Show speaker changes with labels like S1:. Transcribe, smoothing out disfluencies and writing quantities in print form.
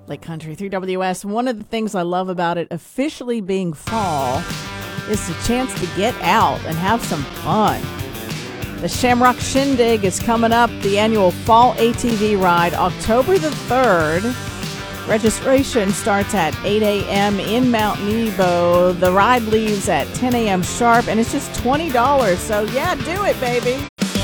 S1: Lake Country 3WS. One of the things I love about it officially being fall is the chance to get out and have some fun. The Shamrock Shindig is coming up, the annual fall ATV ride, October the 3rd. Registration starts at 8 a.m. in Mount Nebo. The ride leaves at 10 a.m. sharp, and it's just $20. So, yeah, do it, baby.